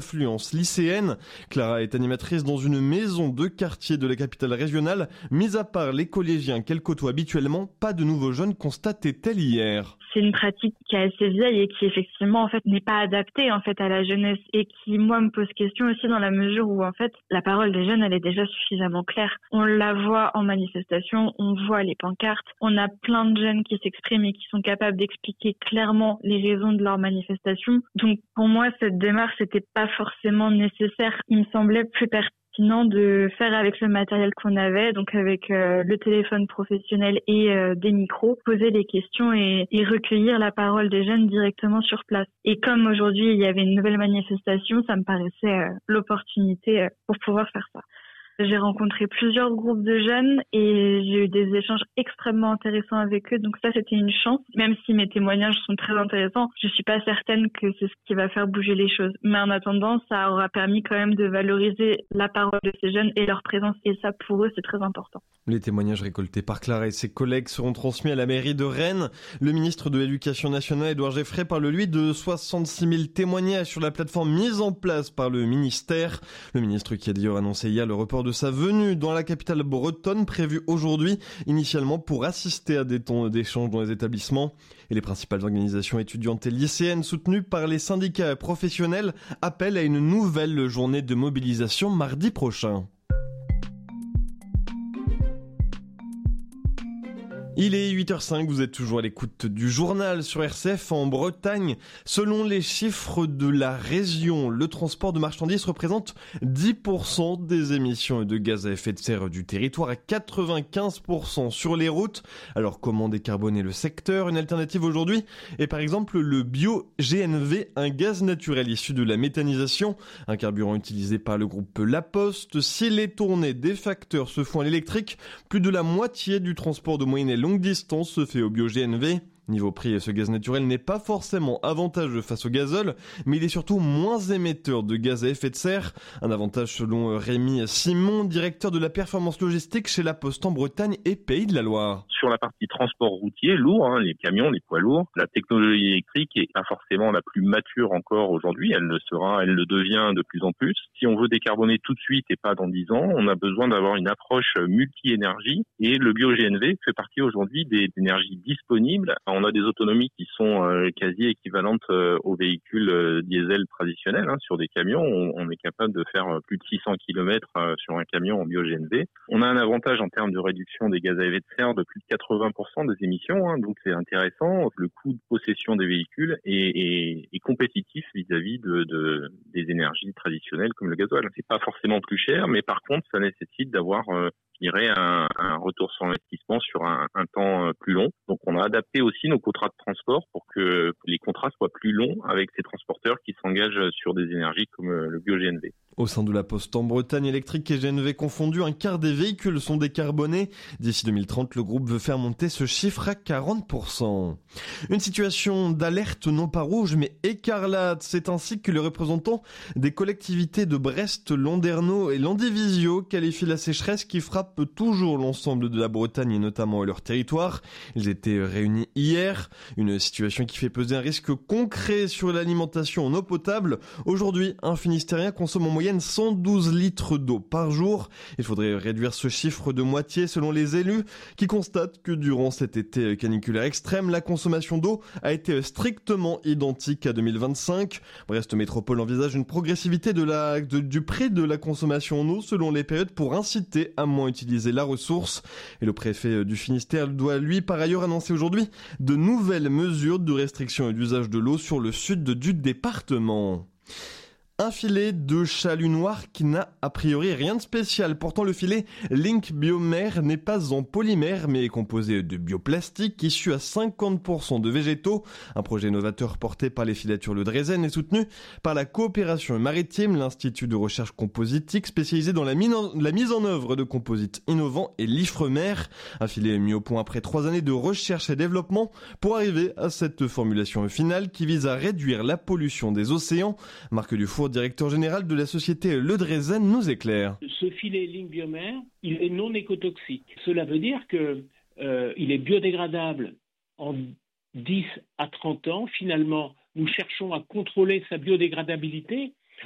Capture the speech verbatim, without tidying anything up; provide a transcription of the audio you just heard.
Influence lycéenne. Clara est animatrice dans une maison de quartier de la capitale régionale. Mis à part les collégiens qu'elle côtoie habituellement, pas de nouveaux jeunes constatait-elle hier. C'est une pratique qui est assez vieille et qui effectivement en fait n'est pas adaptée en fait à la jeunesse et qui moi me pose question aussi dans la mesure où en fait la parole des jeunes elle est déjà suffisamment claire. On la voit en manifestation, on voit les pancartes, on a plein de jeunes qui s'expriment et qui sont capables d'expliquer clairement les raisons de leur manifestation. Donc pour moi cette démarche n'était pas forcément nécessaire. Il me semblait plus pertinent de faire avec le matériel qu'on avait, donc avec euh, le téléphone professionnel et euh, des micros, poser des questions et, et recueillir la parole des jeunes directement sur place. Et comme aujourd'hui il y avait une nouvelle manifestation, ça me paraissait euh, l'opportunité euh, pour pouvoir faire ça. J'ai rencontré plusieurs groupes de jeunes et j'ai eu des échanges extrêmement intéressants avec eux. Donc ça, c'était une chance. Même si mes témoignages sont très intéressants, je suis pas certaine que c'est ce qui va faire bouger les choses. Mais en attendant, ça aura permis quand même de valoriser la parole de ces jeunes et leur présence. Et ça, pour eux, c'est très important. Les témoignages récoltés par Clara et ses collègues seront transmis à la mairie de Rennes. Le ministre de l'Éducation nationale, Édouard Geoffrey, parle lui de soixante-six mille témoignages sur la plateforme mise en place par le ministère. Le ministre qui a d'ailleurs annoncé hier le report de sa venue dans la capitale bretonne, prévue aujourd'hui, initialement pour assister à des temps d'échange dans les établissements. Et les principales organisations étudiantes et lycéennes soutenues par les syndicats professionnels appellent à une nouvelle journée de mobilisation mardi prochain. Il est huit heures cinq, vous êtes toujours à l'écoute du journal sur R C F en Bretagne. Selon les chiffres de la région, le transport de marchandises représente dix pour cent des émissions de gaz à effet de serre du territoire à quatre-vingt-quinze pour cent sur les routes. Alors comment décarboner le secteur ? Une alternative aujourd'hui est par exemple le bio-G N V, un gaz naturel issu de la méthanisation, un carburant utilisé par le groupe La Poste. Si les tournées des facteurs se font à l'électrique, plus de la moitié du transport de moyenne et longue distance se fait au bio-G N V. Niveau prix, ce gaz naturel n'est pas forcément avantageux face au gazole, mais il est surtout moins émetteur de gaz à effet de serre. Un avantage selon Rémi Simon, directeur de la performance logistique chez La Poste en Bretagne et Pays de la Loire. Sur la partie transport routier, lourd, hein, les camions, les poids lourds, la technologie électrique est pas forcément la plus mature encore aujourd'hui. Elle le sera, elle le devient de plus en plus. Si on veut décarboner tout de suite et pas dans dix ans, on a besoin d'avoir une approche multi-énergie et le bio-G N V fait partie aujourd'hui des énergies disponibles. On a des autonomies qui sont euh, quasi équivalentes euh, aux véhicules euh, diesel traditionnels. Hein. Sur des camions, on, on est capable de faire plus de six cents kilomètres euh, sur un camion en bio-G N V. On a un avantage en termes de réduction des gaz à effet de serre de plus de quatre-vingts pour cent des émissions. Hein. Donc c'est intéressant. Le coût de possession des véhicules est, est, est compétitif vis-à-vis de, de, des énergies traditionnelles comme le gasoil. C'est pas forcément plus cher, mais par contre, ça nécessite d'avoir euh, je dirais un, un retour sur investissement sur un, un temps plus long. Donc on a adapté aussi nos contrats de transport pour que les contrats soient plus longs avec ces transporteurs qui s'engagent sur des énergies comme le bio-G N V. Au sein de La Poste en Bretagne, électrique et G N V confondus, un quart des véhicules sont décarbonés. D'ici deux mille trente, le groupe veut faire monter ce chiffre à quarante pour cent. Une situation d'alerte non pas rouge mais écarlate. C'est ainsi que les représentants des collectivités de Brest, Landerneau et Landivisiau qualifient la sécheresse qui frappe toujours l'ensemble de la Bretagne et notamment leur territoire. Ils étaient réunis hier. Une situation qui fait peser un risque concret sur l'alimentation en eau potable. Aujourd'hui, un Finistérien consomme en moyenne cent douze litres d'eau par jour. Il faudrait réduire ce chiffre de moitié selon les élus qui constatent que durant cet été caniculaire extrême, la consommation d'eau a été strictement identique à deux mille vingt-cinq. Brest Métropole envisage une progressivité de la, de, du prix de la consommation en eau selon les périodes pour inciter à moins utiliser la ressource. Et le préfet du Finistère doit lui par ailleurs annoncer aujourd'hui de nouvelles mesures de restriction et d'usage de l'eau sur le sud du département. Un filet de chalut noir qui n'a a priori rien de spécial. Pourtant, le filet Link Biomer n'est pas en polymère, mais est composé de bioplastique issu à cinquante pour cent de végétaux. Un projet novateur porté par les filatures Le Drezen et soutenu par la coopération maritime, l'Institut de recherche compositique spécialisé dans la, min- la mise en œuvre de composites innovants et l'Ifremer. Un filet mis au point après trois années de recherche et développement pour arriver à cette formulation finale qui vise à réduire la pollution des océans. Marc Dufour, directeur général de la société Le Drezen, nous éclaire. Ce filet Link Biomer, il est non écotoxique. Cela veut dire que euh, il est biodégradable en dix à trente ans. Finalement, nous cherchons à contrôler sa biodégradabilité